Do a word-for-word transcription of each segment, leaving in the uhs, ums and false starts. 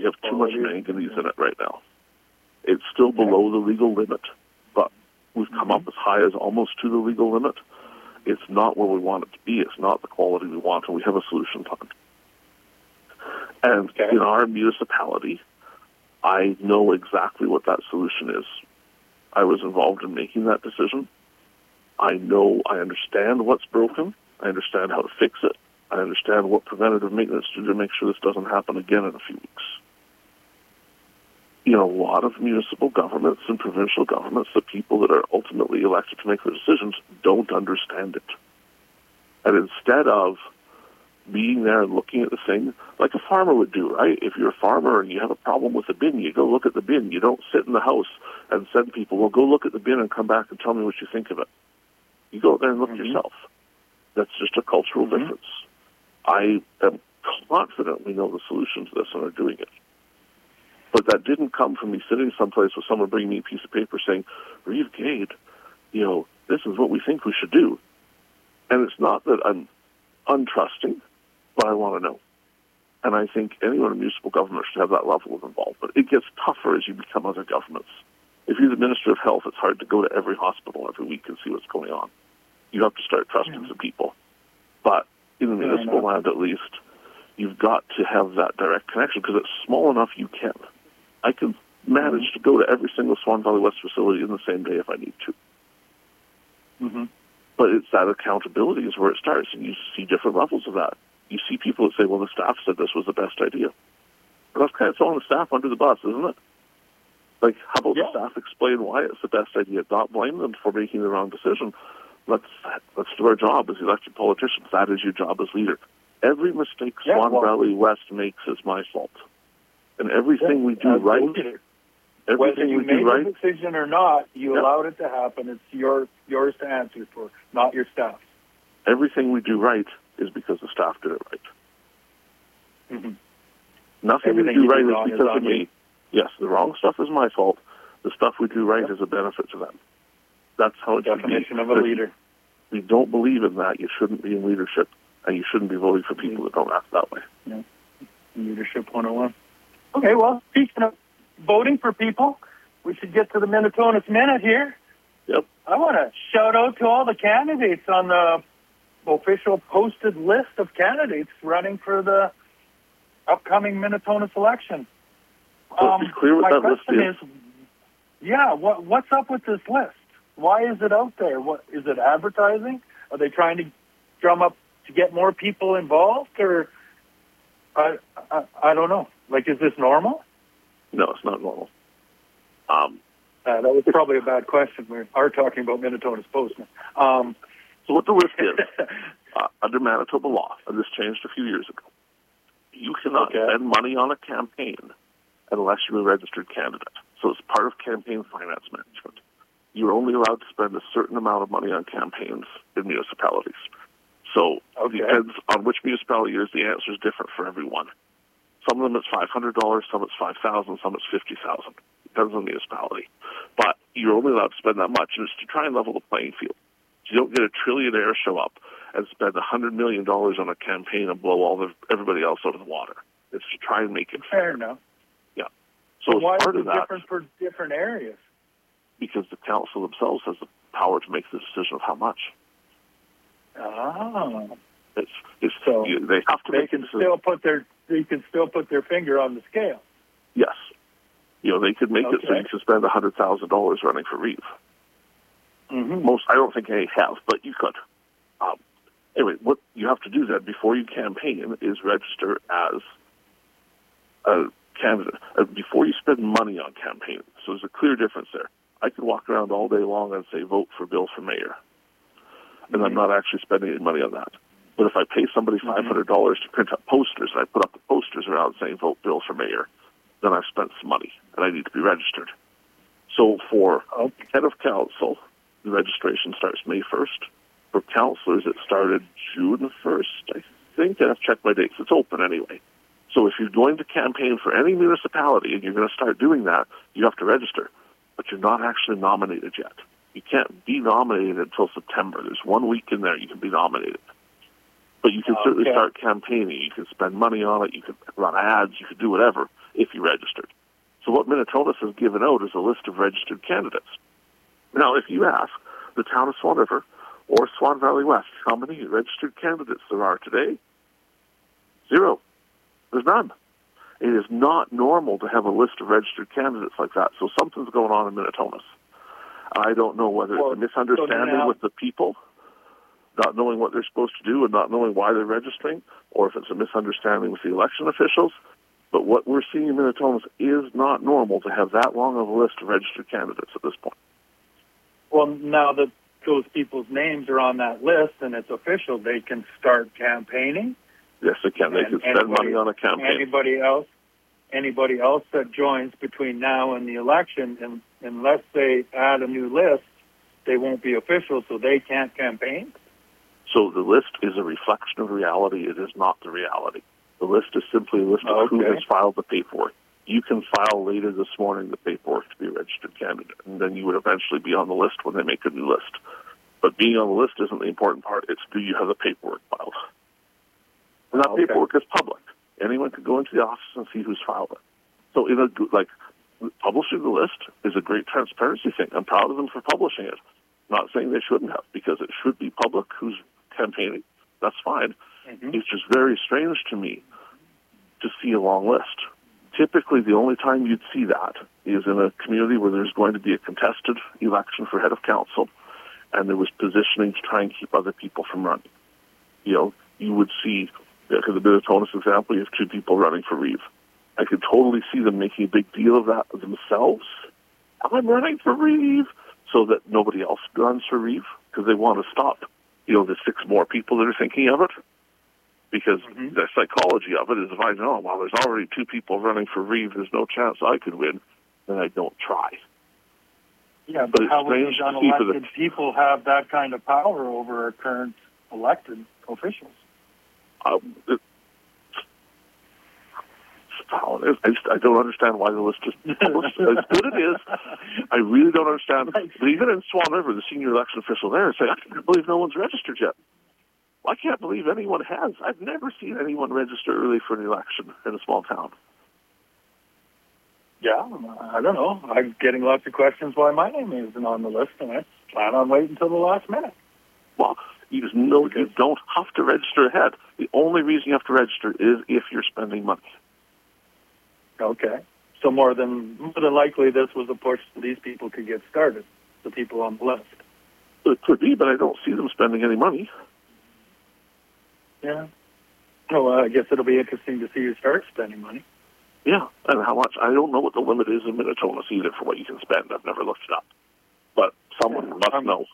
have too Oh, much it is. manganese in it right now. It's still Okay. below the legal limit, but we've come Mhm. up as high as almost to the legal limit. It's not where we want it to be. It's not the quality we want, and we have a solution plan. And Okay. in our municipality, I know exactly what that solution is. I was involved in making that decision. I know, I understand what's broken. I understand how to fix it. I understand what preventative maintenance to do to make sure this doesn't happen again in a few weeks. In a lot of municipal governments and provincial governments, the people that are ultimately elected to make the decisions don't understand it. And instead of being there and looking at the thing like a farmer would do, right? If you're a farmer and you have a problem with the bin, you go look at the bin. You don't sit in the house and send people, well, go look at the bin and come back and tell me what you think of it. You go out there and look Mm-hmm. yourself. That's just a cultural Mm-hmm. difference. I am confident we know the solution to this and are doing it. But that didn't come from me sitting someplace with someone bringing me a piece of paper saying, Reeve Gade, you know, this is what we think we should do. And it's not that I'm untrusting, but I want to know. And I think anyone in municipal government should have that level of involvement. It gets tougher as you become other governments. If you're the Minister of Health, it's hard to go to every hospital every week and see what's going on. You have to start trusting Yeah. some people. But in the Fair municipal enough. land, at least, you've got to have that direct connection because it's small enough you can. I can manage Mm-hmm. to go to every single Swan Valley West facility in the same day if I need to. Mm-hmm. But it's that accountability is where it starts, and you see different levels of that. You see people that say, well, the staff said this was the best idea. Well, that's kind of throwing the staff under the bus, isn't it? Like, how about Yeah. the staff explain why it's the best idea? Not blame them for making the wrong decision. Let's let's do our job as elected politicians. That is your job as leader. Every mistake Yeah, Swan well- Valley West makes is my fault. And everything we do As the right, leader. everything Whether you we made do right, the decision or not, you Yep. allowed it to happen. It's your yours to answer for, not your staff. everything we do right is because the staff did it right. Mm-hmm. Nothing Everything we you do do right wrong is is because on of you. me. Yes, the wrong stuff is my fault. The stuff we do right Yep. is a benefit to them. That's how it should be. Definition of a But if leader. you don't believe in that, you shouldn't be in leadership, and you shouldn't be voting for people that don't act that way. Yeah. Leadership one oh one. Okay, well, speaking of voting for people, we should get to the Minnetonus Minute here. Yep. I want to shout out to all the candidates on the official posted list of candidates running for the upcoming Minnetonus election. So be clear what my that list question is. is, yeah, what, what's up with this list? Why is it out there? What is it advertising? Are they trying to drum up to get more people involved, or I, I, I don't know. Like, is this normal? No, it's not normal. Um, Uh, that was probably a bad question. We are talking about Minnetonus Post. Um, so what the list is, uh, under Manitoba law, and this changed a few years ago, you cannot Okay. spend money on a campaign unless you're a registered candidate. So it's part of campaign finance management. You're only allowed to spend a certain amount of money on campaigns in municipalities. So Okay. it depends on which municipality it is. The answer is different for everyone. Some of them it's five hundred dollars, some it's five thousand dollars, some it's fifty thousand dollars. Depends on the municipality. But you're only allowed to spend that much, and it's to try and level the playing field. So you don't get a trillionaire show up and spend one hundred million dollars on a campaign and blow all the, everybody else out of the water. It's to try and make it fair. fair enough. Yeah. So, So as why is part it of that, different for different areas? because the council themselves has the power to make the decision of how much. Ah, It's, it's So you, they have to they make a can decision. still put their they can still put their finger on the scale. Yes. You know, they could make it so Okay. you can spend one hundred thousand dollars running for Reeve. Mm-hmm. Most, I don't think any have, but you could. Um, anyway, what you have to do then before you campaign is register as a candidate. Uh, before you spend money on campaigns. So there's a clear difference there. I could walk around all day long and say, vote for Bill for mayor. And I'm not actually spending any money on that. But if I pay somebody five hundred dollars to print up posters, and I put up the posters around saying, vote Bill for mayor, then I've spent some money, and I need to be registered. So for Okay. head of council, the registration starts May first. For councillors, it started June first, I think. I have to check my dates. It's open anyway. So if you're going to campaign for any municipality and you're going to start doing that, you have to register. But you're not actually nominated yet. You can't be nominated until September. There's one week in there you can be nominated. But you can certainly Okay. start campaigning. You can spend money on it. You can run ads. You can do whatever. if you registered. So what Minitonas has given out is a list of registered candidates. Now, if you ask the town of Swan River or Swan Valley West how many registered candidates there are today, zero. There's none. It is not normal to have a list of registered candidates like that. So something's going on in Minitonas. I don't know whether Well, it's a misunderstanding so now, with the people, not knowing what they're supposed to do and not knowing why they're registering, or if it's a misunderstanding with the election officials. But what we're seeing in Minitonas is not normal to have that long of a list of registered candidates at this point. Well, now that those people's names are on that list and it's official, they can start campaigning. Yes, they can. They And can spend anybody- money on a campaign. Anybody else, anybody else that joins between now and the election, and unless they add a new list, they won't be official, so they can't campaign. So the list is a reflection of reality. It is not the reality. The list is simply a list of who Okay. has filed the paperwork. You can file later this morning the paperwork to be a registered candidate, and then you would eventually be on the list when they make a new list. But being on the list isn't the important part. It's do you have the paperwork filed? And that Okay. paperwork is public. Anyone can go into the office and see who's filed it. So in a, like, publishing the list is a great transparency thing. I'm proud of them for publishing it. Not saying they shouldn't have, because it should be public who's campaigning. That's fine. Mm-hmm. It's just very strange to me to see a long list. Typically, the only time you'd see that is in a community where there's going to be a contested election for head of council, and there was positioning to try and keep other people from running. You know, you would see, like in the Minitonas example, you have two people running for Reeve. I could totally see them making a big deal of that themselves. I'm running for Reeve, so that nobody else runs for Reeve, because they want to stop, you know, the six more people that are thinking of it. Because Mm-hmm. the psychology of it is, if I know, well, there's already two people running for Reeve, there's no chance I could win, then I don't try. Yeah, But but it's how would strange those to see for the- unelected people have that kind of power over our current elected officials? Um, it, I, just, I don't understand why the list is published. As good it is, I really don't understand. But even in Swan River, the senior election official there say, I can't believe no one's registered yet. Well, I can't believe anyone has. I've never seen anyone register early for an election in a small town. Yeah, I don't know. I'm getting lots of questions why my name isn't on the list, and I plan on waiting until the last minute. Well, you just know you don't have to register ahead. The only reason you have to register is if you're spending money. Okay. So more than more than likely, this was a push so these people could get started, the people on the list. It could be, but I don't see them spending any money. Yeah. Well, I guess it'll be interesting to see who starts spending money. Yeah, and how much? I don't know what the limit is in Minitonas either for what you can spend. I've never looked it up. But someone Yeah, must um, know.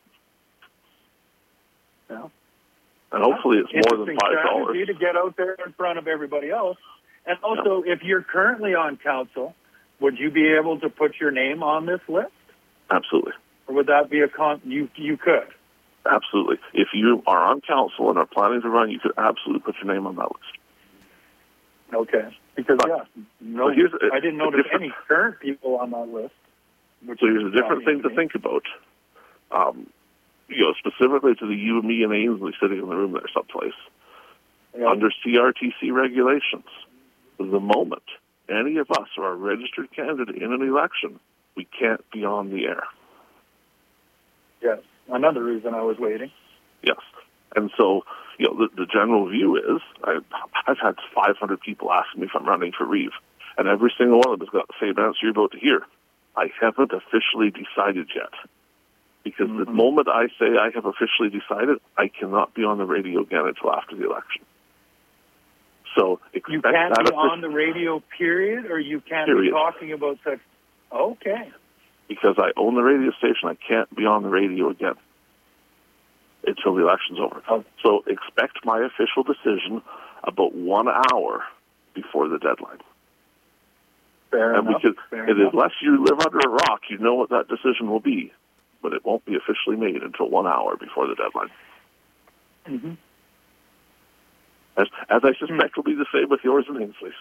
Yeah. And hopefully it's more than Interesting five dollars. strategy to get out there in front of everybody else. And also, if you're currently on council, would you be able to put your name on this list? Absolutely. Or would that be a con? You you could. Absolutely. If you are on council and are planning to run, you could absolutely put your name on that list. Okay. Because, But- yeah, no, but here's a- I didn't a notice different- any current people on that list. Which So is here's a different thing shocking to me. think about. Um, you know, specifically to the you, me, and Ainsley sitting in the room there someplace. Yeah. Under C R T C regulations, the moment any of us are a registered candidate in an election, we can't be on the air. Yes. Another reason I was waiting. Yes. And so, you know, the, the general view is, I, I've had five hundred people ask me if I'm running for Reeve, and every single one of them has got the same answer you're about to hear. I haven't officially decided yet. Because Mm-hmm. the moment I say I have officially decided, I cannot be on the radio again until after the election. So expect You can't that be offici- on the radio, period, or you can't Period. be talking about such. Okay. because I own the radio station, I can't be on the radio again until the election's over. Oh. So expect my official decision about one hour before the deadline. Fair and enough. we could, Fair and enough. unless you live under a rock, you know what that decision will be, but it won't be officially made until one hour before the deadline. Mm-hmm. As, as I suspect will be the same with yours and Ainsley's.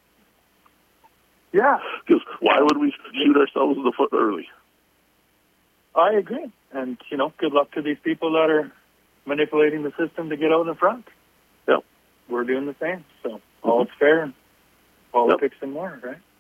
Yeah, Because why would we shoot ourselves in the foot early? I agree. And, you know, good luck to these people that are manipulating the system to get out in front. Yep. We're doing the same. So all is fair in politics Yep. and more, right?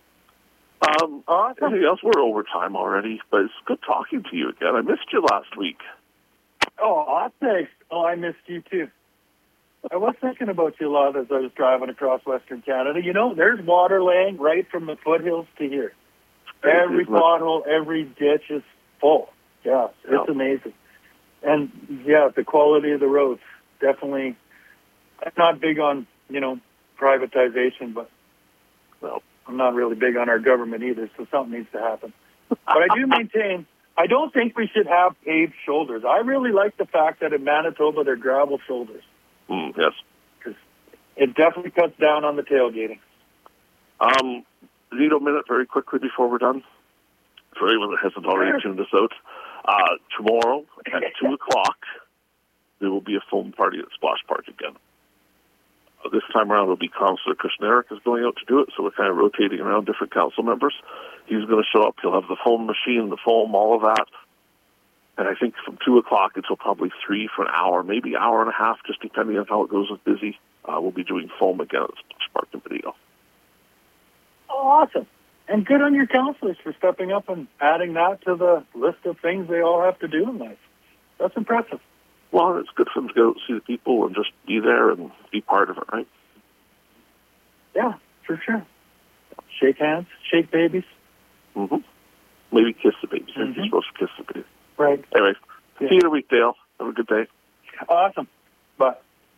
Um, Awesome. Anything else? We're overtime already, but it's good talking to you again. I missed you last week. Oh, thanks. Oh, I missed you too. I was thinking about you a lot as I was driving across Western Canada. You know, there's water laying right from the foothills to here. Every pothole, every ditch is full. Yeah, it's Yeah. amazing. And, yeah, the quality of the roads, definitely. I'm not big on, you know, privatization, but Well, I'm not really big on our government either, so something needs to happen. But I do maintain, I don't think we should have paved shoulders. I really like the fact that in Manitoba they're gravel shoulders. mm, yes. Because it definitely cuts down on the tailgating. Um, Zito minute very quickly before we're done. For anyone that hasn't already Sure. tuned this out, uh, tomorrow at two o'clock, there will be a foam party at Splash Park again. Uh, this time around, it'll be Councillor Kushnerek is going out to do it, so we're kind of rotating around different council members. He's going to show up. He'll have the foam machine, the foam, all of that. And I think from two o'clock until probably three for an hour, maybe hour and a half, just depending on how it goes with Busy, uh, we'll be doing foam again at Splash Park in Video. Oh, awesome. And good on your councillors for stepping up and adding that to the list of things they all have to do in life. That's impressive. Well, it's good for them to go out and see the people and just be there and be part of it, right? Yeah, for sure. Shake hands, shake babies. Mm-hmm. Maybe kiss the baby. Mm-hmm. You're supposed to kiss the baby. Right. Anyway, Yeah. see you in a week, Dale. Have a good day. Awesome. Bye.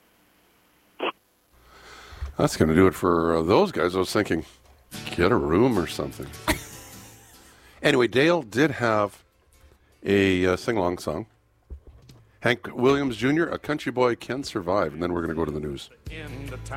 That's going to do it for uh, those guys. I was thinking, get a room or something. Anyway, Dale did have a uh, sing-along song. Hank Williams Junior, A Country Boy Can Survive. And then we're going to go to the news. In the town.